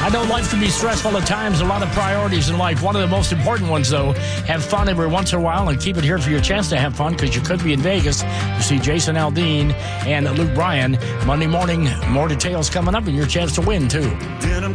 I know life can be stressful at times, a lot of priorities in life. One of the most important ones, though, have fun every once in a while and keep it here for your chance to have fun because you could be in Vegas to see Jason Aldean and Luke Bryan Monday morning. More details coming up and your chance to win, too.